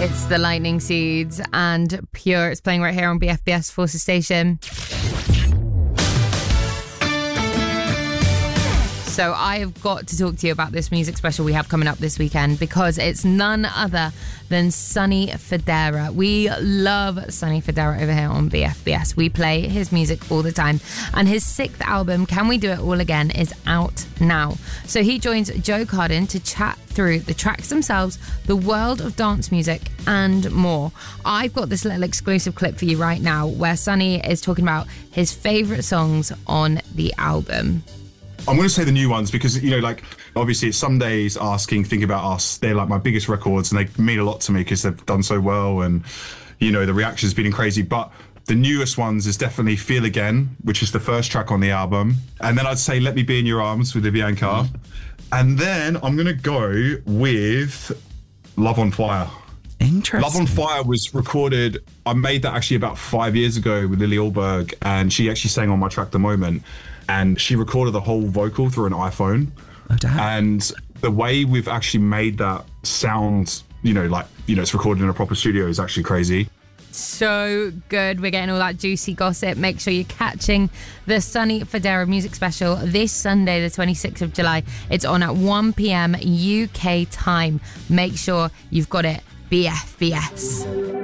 It's the Lightning Seeds and Pure. It's playing right here on BFBS Forces Station. So I have got to talk to you about this music special we have coming up this weekend because it's none other than Sonny Fodera. We love Sonny Fodera over here on BFBS. We play his music all the time. And his 6th album, Can We Do It All Again, is out now. So he joins Joe Carden to chat through the tracks themselves, the world of dance music, and more. I've got this little exclusive clip for you right now where Sonny is talking about his favourite songs on the album. I'm going to say the new ones because, you know, like, obviously it's Some Days, Asking, Think About Us. They're like my biggest records and they mean a lot to me because they've done so well and, you know, the reaction's been crazy. But the newest ones is definitely Feel Again, which is the first track on the album. And then I'd say Let Me Be In Your Arms with Vivian Carr. And then I'm going to go with Love on Fire. Interesting. Love on Fire was recorded, I made that actually about 5 years ago with Lily Alberg, and she actually sang on my track The Moment. And she recorded the whole vocal through an iPhone. Oh, damn. And the way we've actually made that sound, you know, like, you know, it's recorded in a proper studio is actually crazy. So good. We're getting all that juicy gossip. Make sure you're catching the Sonny Fodera music special this Sunday, the 26th of July. It's on at 1 p.m. UK time. Make sure you've got it. BFBS.